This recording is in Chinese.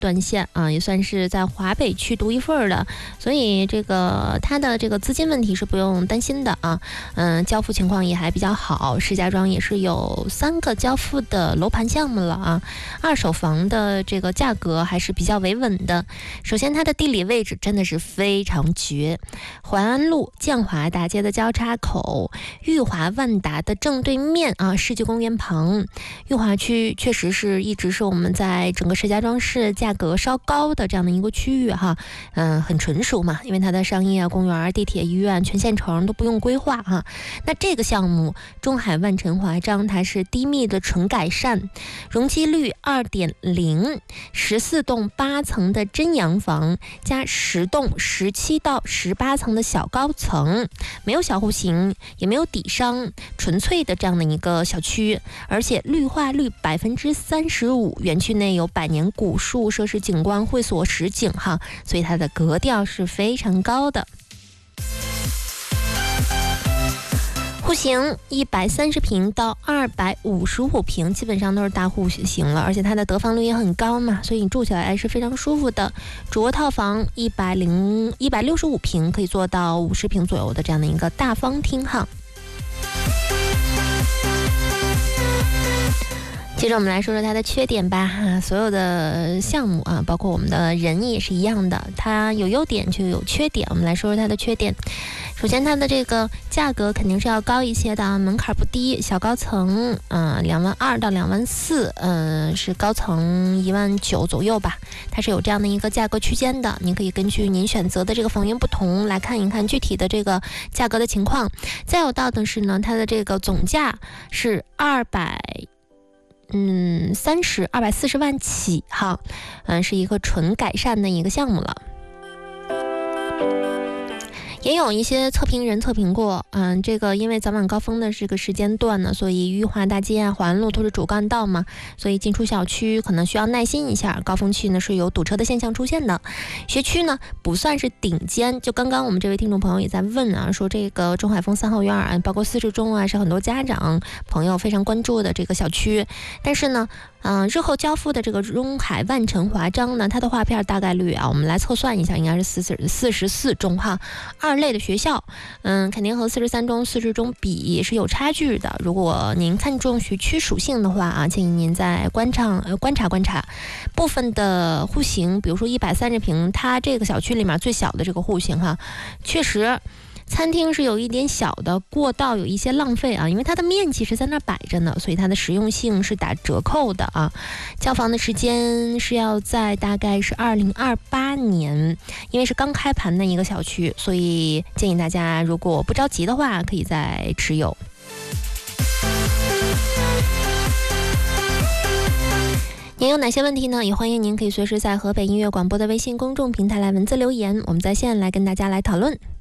段线啊，也算是在华北区独一份的，所以它的这个资金问题是不用担心的啊。交付情况也还比较好，石家庄也是有3个交付的楼盘项目了啊。二手房的这个价格还是比较维稳的。首先它的地理位置真的是非常绝，淮安路建华大街的交叉口，裕华万达的正对面啊，世纪公园旁。裕华区确实是一直是我们在整个石家庄市价格稍高的这样的一个区域哈，很纯熟嘛，因为它的商业公园、地铁、医院全县城都不用规划哈。那这个项目中海万城华章，它是低密的纯改善，容积率 2.0， 14栋8层的真洋房加10栋17到18层的小高层，没有小户型，也没有底商，纯粹的这样的一个小区，而且绿化率 35%， 园区内有百年古树、设施景观、会所实景哈，所以它的格调是非常高的。户型130平到255平，基本上都是大户型了，而且它的得房率也很高嘛，所以你住起来是非常舒服的。主卧套房165平，可以做到50平左右的这样的一个大方厅哈。接着我们来说说它的缺点吧，所有的项目啊，包括我们的人也是一样的，它有优点就有缺点。我们来说说它的缺点。首先它的这个价格肯定是要高一些的，门槛不低，小高层22000到24000，是高层19000左右吧，它是有这样的一个价格区间的，您可以根据您选择的这个房源不同来看一看具体的这个价格的情况。再有到的是呢，它的这个总价是240万起哈，是一个纯改善的一个项目了。也有一些测评人测评过，这个因为早晚高峰的这个时间段呢，所以裕华大街啊、淮安路都是主干道嘛，所以进出小区可能需要耐心一下，高峰期呢是有堵车的现象出现的。学区呢不算是顶尖，就刚刚我们这位听众朋友也在问啊，说这个中海丰3号院包括四十中啊，是很多家长朋友非常关注的这个小区，但是呢日后交付的这个中海万城华章呢，它的划片大概率我们来测算一下，应该是44中哈。2类的学校，肯定和43中、40中比是有差距的。如果您看重学区属性的话建议您再观察。部分的户型，比如说130平，它这个小区里面最小的这个户型哈，确实。餐厅是有一点小的，过道有一些浪费因为它的面积是在那摆着呢，所以它的实用性是打折扣的交房的时间是要在大概是2028年，因为是刚开盘的一个小区，所以建议大家如果不着急的话，可以再持有。您有哪些问题呢？也欢迎您可以随时在河北音乐广播的微信公众平台来文字留言，我们在线来跟大家来讨论。